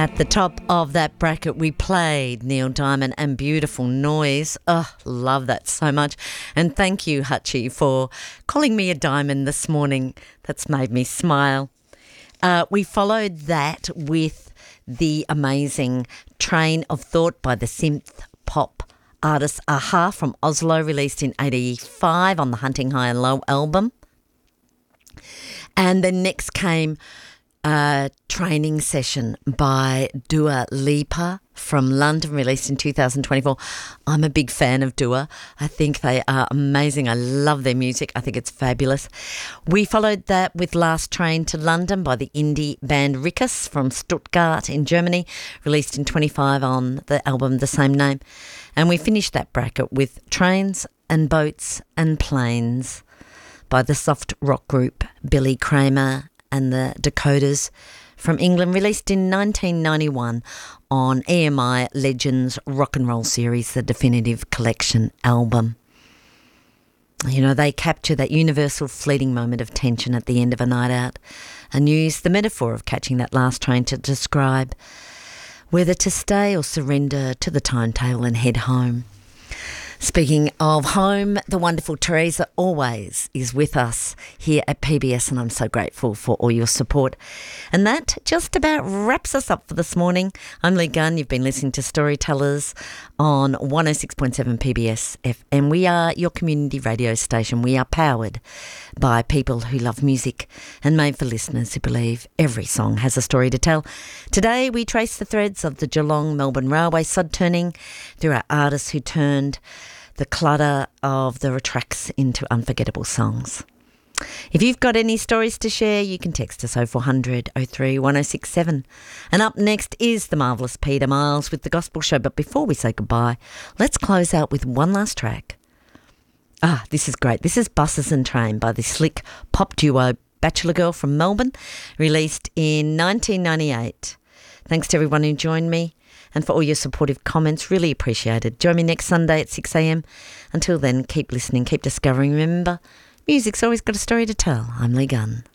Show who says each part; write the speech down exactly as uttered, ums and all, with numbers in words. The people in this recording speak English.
Speaker 1: At the top of that bracket, we played Neil Diamond and Beautiful Noise. Oh, love that so much. And thank you, Hutchie, for calling me a diamond this morning. That's made me smile. Uh, we followed that with the amazing Train of Thought by the synth pop artist a-ha from Oslo, released in eighty-five on the Hunting High and Low album. And then next came a training session by Dua Lipa from London, released in two thousand twenty-four. I'm a big fan of Dua. I think they are amazing. I love their music. I think it's fabulous. We followed that with Last Train to London by the indie band Rickus from Stuttgart in Germany, released in twenty-five on the album the same name. And we finished that bracket with Trains and Boats and Planes by the soft rock group Billy Kramer and the Dakotas from England, released in nineteen ninety-one on E M I Legends Rock and Roll Series, the Definitive Collection album. You know, they capture that universal fleeting moment of tension at the end of a night out and use the metaphor of catching that last train to describe whether to stay or surrender to the timetable and head home. Speaking of home, the wonderful Teresa always is with us here at P B S, and I'm so grateful for all your support. And that just about wraps us up for this morning. I'm Lee Gunn. You've been listening to Storytellers on one oh six point seven P B S F M. We are your community radio station. We are powered by people who love music and made for listeners who believe every song has a story to tell. Today we trace the threads of the Geelong-Melbourne Railway sod turning through our artists who turned the clutter of the tracks into unforgettable songs. If you've got any stories to share, you can text us oh four hundred, oh three, one oh six seven. And up next is the marvellous Peter Miles with The Gospel Show. But before we say goodbye, let's close out with one last track. Ah, this is great. This is Buses and Train by the slick pop duo Bachelor Girl from Melbourne, released in nineteen ninety-eight. Thanks to everyone who joined me and for all your supportive comments. Really appreciated. Join me next Sunday at six a.m. Until then, keep listening, keep discovering. Remember, music's always got a story to tell. I'm Lee Gunn.